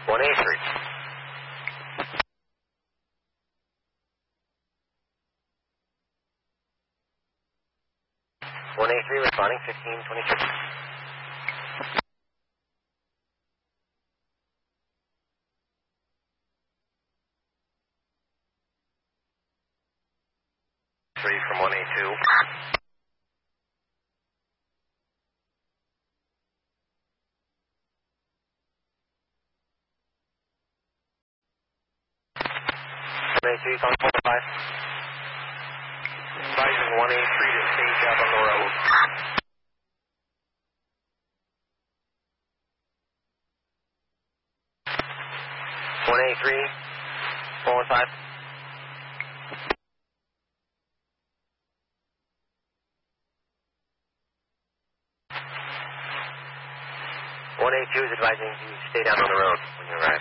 183. 183 responding, 1522. From 182. On 45. Advising 183 to stage out on the road. 183, 415. 182 is advising you stay down on the road when you arrive.